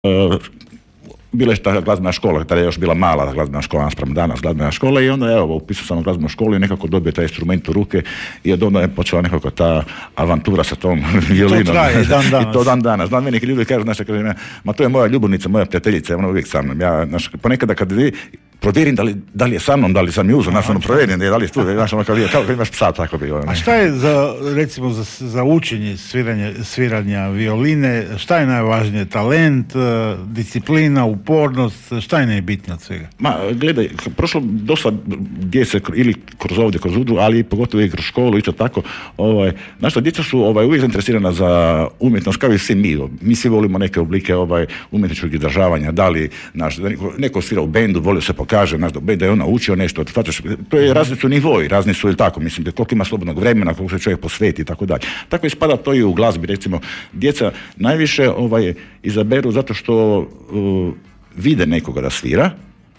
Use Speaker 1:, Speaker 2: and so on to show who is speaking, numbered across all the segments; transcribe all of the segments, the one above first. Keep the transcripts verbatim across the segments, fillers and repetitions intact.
Speaker 1: bila je ta glazbena škola, tada je još bila mala glazbena škola, naspram danas glazbena škola, i onda evo, upisao sam u glazbenu školu i nekako dobio taj instrument u ruke i od onda je počela nekako ta avantura sa tom violinom.
Speaker 2: To traje dan danas.
Speaker 1: I to dan danas. Znam, meni ljudi kažu, znaš, kaže, ma to je moja ljubavnica, moja prijateljica, ona uvijek sa mnom. Ja, znaš, ponekada kad vi provjerim da li, da li je sa mnom, da li sam ju uzeo, znaš, ono, provjerim da li je tu, znaš, ono, kao, kao kad imaš psa, tako bi. Ono.
Speaker 2: A šta je za, recimo, za, za učenje sviranja, sviranja violine, šta je najvažnije? Talent, disciplina, upornost, šta je najbitnije od svega?
Speaker 1: Ma, gledaj, prošlo dosta djece, ili kroz ovdje, kroz udru, ali pogotovo i kroz školu, isto tako, ovaj, znaš što, djeca su ovaj, uvijek zainteresirana za umjetnost, kao i svi mi. Mi svi volimo neke oblike ovaj, umjetničkog izražavanja, da li, naš, neko, neko svira u bendu, volio se kaže, znaš, da je on naučio nešto, to je razni su nivoi, razni su ili tako, mislim, da koliko ima slobodnog vremena, koliko se čovjek posveti i tako dalje. Tako ispada to i u glazbi, recimo, djeca najviše ovaj, izaberu zato što uh, vide nekoga da svira.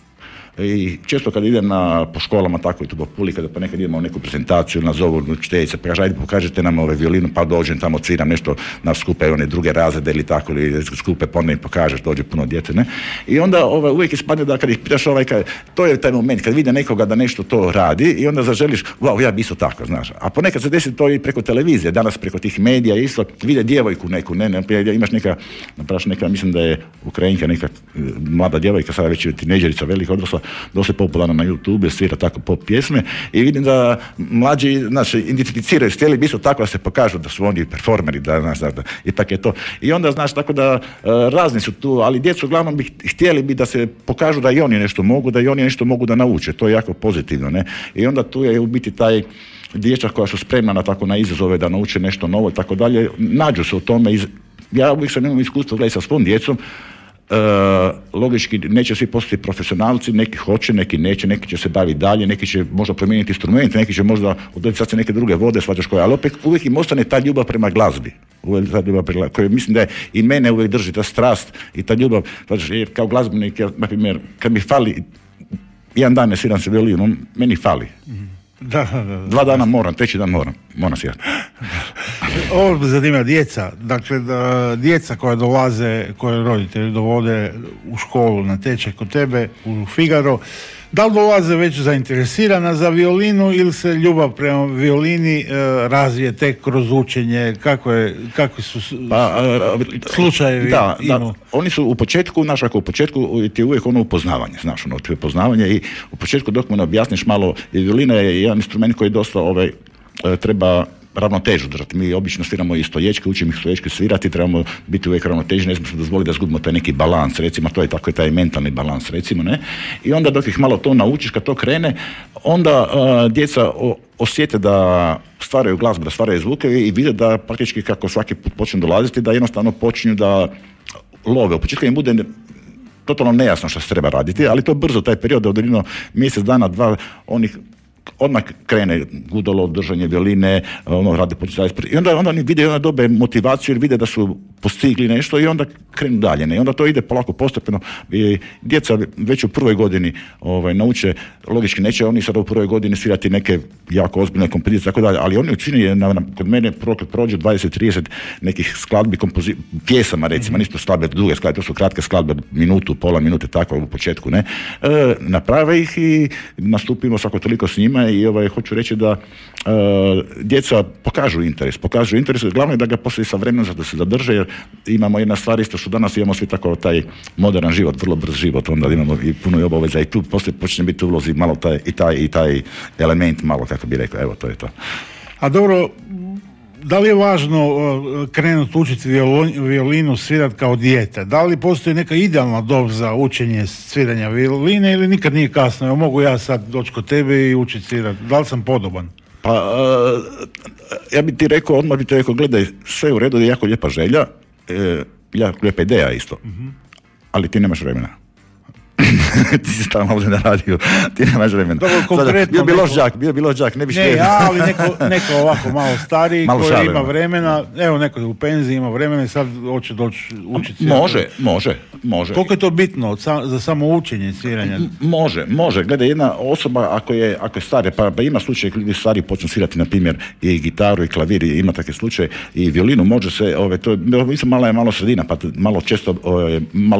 Speaker 1: I često kad idem na, po školama tako i tu po Puli, kada pa nekad idemo u neku prezentaciju, nazovu učiteljice, pa kaže, ajde pokažete nam ove violinu, pa dođem tamo, sviram nešto, nas skupe one druge razrede ili tako, ili skupe, pa onda im pokažeš, dođe puno djece, ne? I onda ovaj, uvijek ispadne da kad ih pitaš, ovaj, kad, to je taj moment, kad vide nekoga da nešto to radi i onda zaželiš, wow, ja bi isto tako, znaš. A ponekad se desi to i preko televizije, danas preko tih medija isto, vide djevojku neku, ne, ne, imaš neka, napraviš neka, mislim da je Ukrajinka, neka mlada djevojka, sada već je tinejdžerica, velika odrasla, dosta popularno na YouTube, svira tako pop pjesme i vidim da mlađi, znaš, identificiraju, htjeli bi isto tako da se pokažu da su oni performeri, da, znaš, da, da, i tako je to. I onda, znaš, tako da uh, razni su tu, ali djecu uglavnom bi htjeli bi da se pokažu da i oni nešto mogu, da i oni nešto mogu da nauče, to je jako pozitivno, ne? I onda tu je u biti taj dječak koja su spremna na tako na izazove da nauče nešto novo i tako dalje, nađu se u tome. Iz... Ja uvijek sam imam iskustvo gledati sa svom djecom. Uh, logički neće svi postati profesionalci, neki hoće, neki neće, neki će se baviti dalje, neki će možda promijeniti instrumente, neki će možda odrediti sad se neke druge vode, svađaš koje, ali opet uvijek im ostane ta ljubav prema glazbi, uvijek ta ljubav prema, koja mislim da je i mene uvijek drži, ta strast i ta ljubav, svađaš, jer kao glazbenik, ja, na primjer, kad mi fali, jedan dan ne sviram se violinu, meni fali.
Speaker 2: Da, da, da.
Speaker 1: Dva dana moram, treći dan moram, moram svirati.
Speaker 2: Ovo me zanima djeca, dakle da, djeca koja dolaze, koje roditelji dovode u školu na tečaj kod tebe u Figaro, da li dolaze već zainteresirana za violinu ili se ljubav prema violini e, razvije tek kroz učenje, kako je, kakvi su pa, a, slučajevi?
Speaker 1: Da, da, oni su u početku, znaš, ako u početku ti je uvijek ono upoznavanje, znaš, ono ti je upoznavanje i u početku dok mu ne objasniš malo, violina je jedan instrument koji dosta ovaj, treba ravnotežu držati. Mi obično sviramo i stoječke, učimo ih stoječke svirati, trebamo biti uvijek ravnotežni, ne smijemo dozvoliti da izgubimo taj neki balans, recimo, to je tako je taj mentalni balans, recimo, ne? I onda dok ih malo to naučiš, kad to krene, onda uh, djeca o, osjete da stvaraju glazbu, da stvaraju zvuke i vide da praktički kako svaki put počnu dolaziti, da jednostavno počinju da love. U početku im bude totalno nejasno što se treba raditi, ali to brzo, taj period, od jedno mjesec dana, dva, onih odmah krene gudalo, držanje violine, ono, rade početi. I onda, onda oni vide, onda dobe motivaciju jer vide da su postigli nešto i onda krenu dalje. Ne? I onda to ide polako postepeno. I djeca već u prvoj godini ovaj, nauče, logički neće oni sada u prvoj godini svirati neke jako ozbiljne kompozicije, tako dalje, ali oni učini, na, na, kod mene kad prođu dvadeset trideset nekih skladbi, kompozi, pjesama recimo, nisu skladbe duge skladbe, to su kratke skladbe, minutu, pola minute, tako u početku, ne? E, naprave ih i nastupimo svako toliko s njima i ovaj, hoću reći da e, djeca pokažu interes, pokažu interes, glavno je da ga poslije sa vremenom da se zadrže, jer imamo jedna stvar isto što danas imamo svi tako taj moderan život, vrlo brz život, onda imamo i puno obaveza i tu poslije počne biti ulozi malo taj, i, taj, i taj element malo, kako bi rekao, evo to je to.
Speaker 2: A dobro, da li je važno uh, krenuti učiti violinu, violinu svirati kao dijete? Da li postoji neka idealna dob za učenje sviranja violine ili nikad nije kasno? Evo, mogu ja sad doći kod tebe i učiti svirati? Da li sam podoban?
Speaker 1: Pa, uh, ja bi ti rekao, odmah bi ti rekao, gledaj, sve u redu, je jako lijepa želja, e, jako lijepa ideja isto, uh-huh. ali ti nemaš vremena. ti si stalno ovdje na radiju, ti nemaš vremena.
Speaker 2: Dobro, konkretno
Speaker 1: bio bi loš
Speaker 2: neko-
Speaker 1: đak, bio bi loš đak, ne bi
Speaker 2: Ne, ja, ali neko, neko ovako malo stariji
Speaker 1: Malo
Speaker 2: koji
Speaker 1: šalim.
Speaker 2: ima vremena, evo neko je u penziji, ima vremena i sad hoće doći učiti.
Speaker 1: Može, može, može.
Speaker 2: Koliko je to bitno od sa, za samo učenje sviranja?
Speaker 1: Može, može. Gledaj, jedna osoba ako je, ako je starija, pa, pa ima slučaj ljudi stari počnu svirati, na primjer, i gitaru i klavir, i ima takve slučaje, i violinu može se, ove, to je, mislim, mala je malo sredina, pa malo često, ove, malo